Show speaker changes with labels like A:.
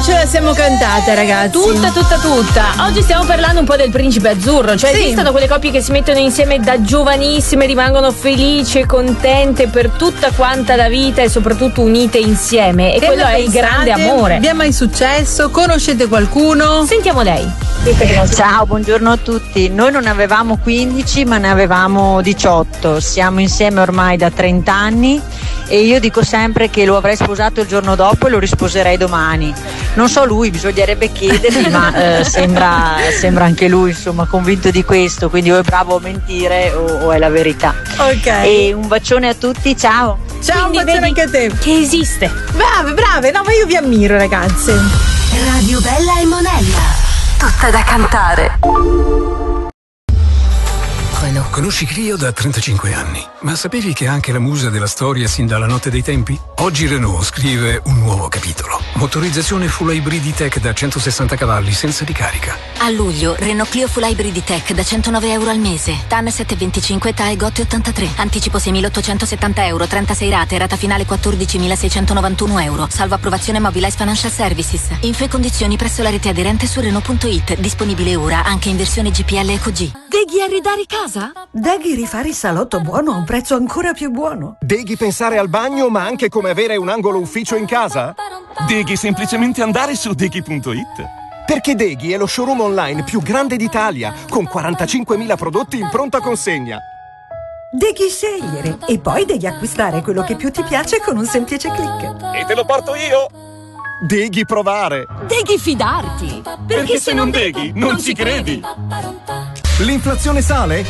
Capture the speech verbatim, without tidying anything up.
A: ce la siamo cantata, ragazzi.
B: Tutta, tutta, tutta. Oggi stiamo parlando un po' del principe azzurro. Cioè,
A: sì.
B: esistono quelle coppie che si mettono insieme da giovanissime, rimangono felici e contente per tutta quanta la vita e soprattutto unite insieme. E
A: che
B: quello è il grande amore.
A: Vi è mai successo? Conoscete qualcuno?
B: Sentiamo lei.
C: Ciao, buongiorno a tutti. Noi non avevamo quindici, ma ne avevamo diciotto. Siamo insieme ormai da trenta anni e io dico sempre che lo avrei sposato il giorno dopo e lo risposerei domani. Non so lui, bisognerebbe chiedergli, ma eh, sembra, sembra anche lui, insomma, convinto di questo, quindi o è bravo a mentire o, o è la verità.
A: Ok.
C: E un bacione a tutti, ciao.
A: Ciao,
B: Quindi
A: un bacione
B: vedi
A: anche a te.
B: Che esiste.
A: Brave, brave, no, ma io vi ammiro, ragazze.
D: Radio Bella e Monella. Tutta da cantare.
E: Conosci Clio da trentacinque anni, ma sapevi che è anche la musa della storia sin dalla notte dei tempi? Oggi Renault scrive un nuovo capitolo. Motorizzazione full hybrid tech da centosessanta cavalli senza ricarica.
D: A luglio, Renault Clio Full Hybrid Tech da centonove euro al mese. T A N sette virgola venticinque, T A E G O T ottantatré. Anticipo seimilaottocentosettanta euro, trentasei rate, rata finale quattordicimilaseicentonovantuno euro. Salvo approvazione Mobilize Financial Services. Info e condizioni presso la rete aderente su Renault punto it. Disponibile ora anche in versione G P L Eco G.
F: Deghi arredare casa? Deghi rifare il salotto buono a un prezzo ancora più buono.
G: Deghi pensare al bagno ma anche come avere un angolo ufficio in casa?
H: Deghi semplicemente andare su deghi punto it.
G: Perché Deghi è lo showroom online più grande d'Italia, con quarantacinquemila prodotti in pronta consegna.
F: Deghi scegliere e poi devi acquistare quello che più ti piace con un semplice click.
H: E te lo porto io!
G: Deghi provare!
F: Deghi fidarti!
H: Perché, Perché se non deghi, non ci credi!
G: L'inflazione sale?